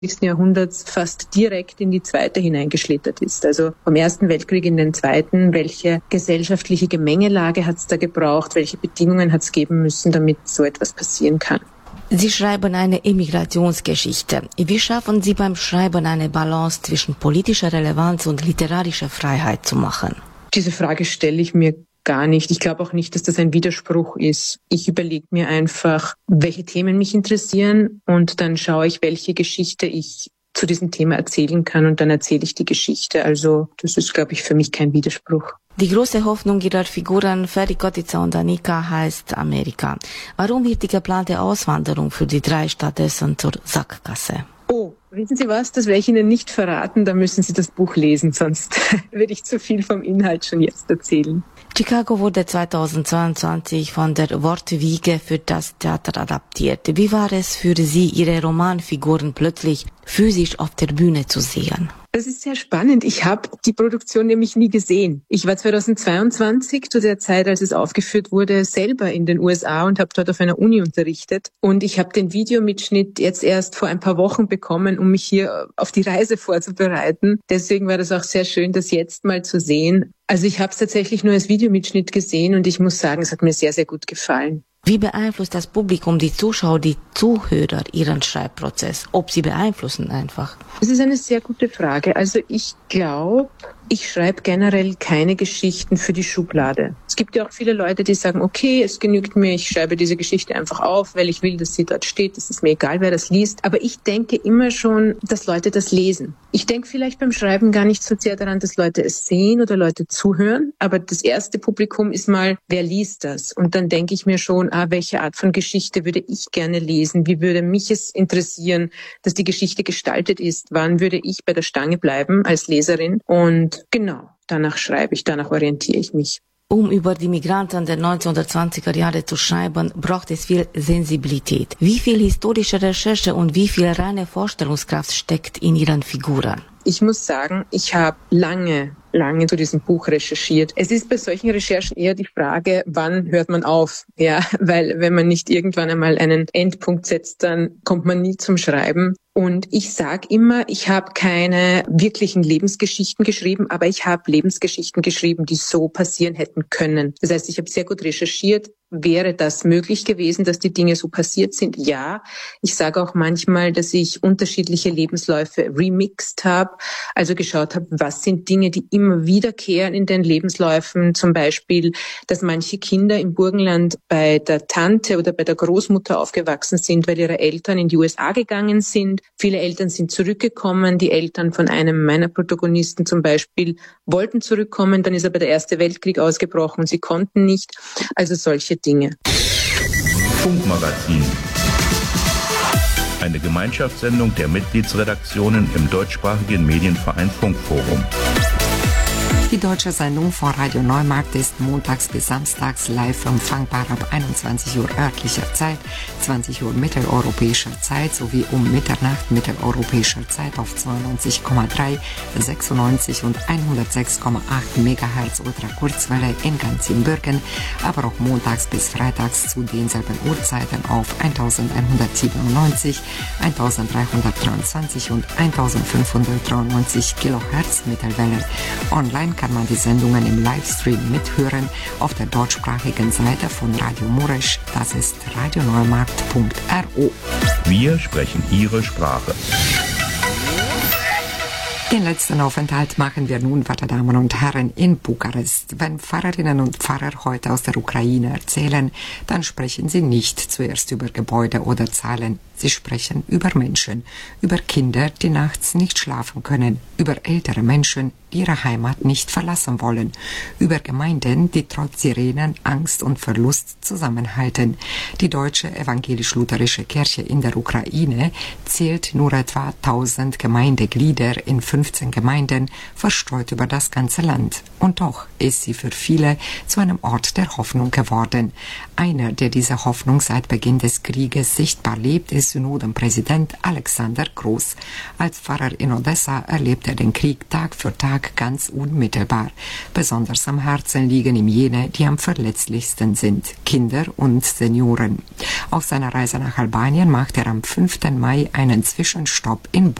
Jahrhunderts fast direkt in die zweite hineingeschlittert ist. Also vom Ersten Weltkrieg in den Zweiten, welche gesellschaftliche Gemengelage hat es da gebraucht, welche Bedingungen hat es geben müssen, damit so etwas passieren kann. Sie schreiben eine Emigrationsgeschichte. Wie schaffen Sie beim Schreiben eine Balance zwischen politischer Relevanz und literarischer Freiheit zu machen? Diese Frage stelle ich mir gar nicht. Ich glaube auch nicht, dass das ein Widerspruch ist. Ich überlege mir einfach, welche Themen mich interessieren und dann schaue ich, welche Geschichte ich zu diesem Thema erzählen kann und dann erzähle ich die Geschichte. Also das ist, glaube ich, für mich kein Widerspruch. Die große Hoffnung Ihrer Figuren Ferry, Kotica und Annika heißt Amerika. Warum wird die geplante Auswanderung für die 3 stattdessen zur Sackgasse? Oh, wissen Sie was? Das werde ich Ihnen nicht verraten. Da müssen Sie das Buch lesen, sonst würde ich zu viel vom Inhalt schon jetzt erzählen. Chicago wurde 2022 von der Wortwiege für das Theater adaptiert. Wie war es für Sie, Ihre Romanfiguren plötzlich physisch auf der Bühne zu sehen? Das ist sehr spannend. Ich habe die Produktion nämlich nie gesehen. Ich war 2022 zu der Zeit, als es aufgeführt wurde, selber in den USA und habe dort auf einer Uni unterrichtet. Und ich habe den Videomitschnitt jetzt erst vor ein paar Wochen bekommen, um mich hier auf die Reise vorzubereiten. Deswegen war das auch sehr schön, das jetzt mal zu sehen. Also ich habe es tatsächlich nur als Videomitschnitt gesehen und ich muss sagen, es hat mir sehr, sehr gut gefallen. Wie beeinflusst das Publikum, die Zuschauer, die Zuhörer Ihren Schreibprozess? Ob sie beeinflussen einfach? Das ist eine sehr gute Frage. Also ich glaube, ich schreibe generell keine Geschichten für die Schublade. Es gibt ja auch viele Leute, die sagen, okay, es genügt mir, ich schreibe diese Geschichte einfach auf, weil ich will, dass sie dort steht. Es ist mir egal, wer das liest. Aber ich denke immer schon, dass Leute das lesen. Ich denke vielleicht beim Schreiben gar nicht so sehr daran, dass Leute es sehen oder Leute zuhören. Aber das erste Publikum ist mal, wer liest das? Und dann denke ich mir schon, welche Art von Geschichte würde ich gerne lesen? Wie würde mich es interessieren, dass die Geschichte gestaltet ist? Wann würde ich bei der Stange bleiben als Leserin? Und genau, danach schreibe ich, danach orientiere ich mich. Um über die Migranten der 1920er Jahre zu schreiben, braucht es viel Sensibilität. Wie viel historische Recherche und wie viel reine Vorstellungskraft steckt in Ihren Figuren? Ich muss sagen, ich habe lange zu diesem Buch recherchiert. Es ist bei solchen Recherchen eher die Frage, wann hört man auf? Ja, weil wenn man nicht irgendwann einmal einen Endpunkt setzt, dann kommt man nie zum Schreiben. Und ich sage immer, ich habe keine wirklichen Lebensgeschichten geschrieben, aber ich habe Lebensgeschichten geschrieben, die so passieren hätten können. Das heißt, ich habe sehr gut recherchiert. Wäre das möglich gewesen, dass die Dinge so passiert sind? Ja. Ich sage auch manchmal, dass ich unterschiedliche Lebensläufe remixed habe, also geschaut habe, was sind Dinge, die immer wiederkehren in den Lebensläufen. Zum Beispiel, dass manche Kinder im Burgenland bei der Tante oder bei der Großmutter aufgewachsen sind, weil ihre Eltern in die USA gegangen sind. Viele Eltern sind zurückgekommen. Die Eltern von einem meiner Protagonisten zum Beispiel wollten zurückkommen. Dann ist aber der Erste Weltkrieg ausgebrochen und sie konnten nicht. Also solche Dinge. Funkmagazin. Eine Gemeinschaftssendung der Mitgliedsredaktionen im deutschsprachigen Medienverein Funkforum. Die deutsche Sendung von Radio Neumarkt ist montags bis samstags live empfangbar ab 21 Uhr örtlicher Zeit, 20 Uhr mitteleuropäischer Zeit sowie um Mitternacht mitteleuropäischer Zeit auf 92,3, 96 und 106,8 MHz Ultrakurzwelle in ganz Siebenbürgen, aber auch montags bis freitags zu denselben Uhrzeiten auf 1197, 1323 und 1593 kHz Mittelwelle. Online kann man die Sendungen im Livestream mithören auf der deutschsprachigen Seite von Radio Muresch. Das ist radioneumarkt.ro. Wir sprechen Ihre Sprache. Den letzten Aufenthalt machen wir nun, werte Damen und Herren, in Bukarest. Wenn Pfarrerinnen und Pfarrer heute aus der Ukraine erzählen, dann sprechen sie nicht zuerst über Gebäude oder Zahlen. Sie sprechen über Menschen, über Kinder, die nachts nicht schlafen können, über ältere Menschen, die ihre Heimat nicht verlassen wollen, über Gemeinden, die trotz Sirenen, Angst und Verlust zusammenhalten. Die deutsche evangelisch-lutherische Kirche in der Ukraine zählt nur etwa 1000 Gemeindeglieder in 15 Gemeinden, verstreut über das ganze Land. Und doch ist sie für viele zu einem Ort der Hoffnung geworden. Einer, der diese Hoffnung seit Beginn des Krieges sichtbar lebt, ist Synodenpräsident Alexander Groß. Als Pfarrer in Odessa erlebt er den Krieg Tag für Tag Alltag ganz unmittelbar. Besonders am Herzen liegen ihm jene, die am verletzlichsten sind, Kinder und Senioren. Auf seiner Reise nach Albanien macht er am 5. Mai einen Zwischenstopp in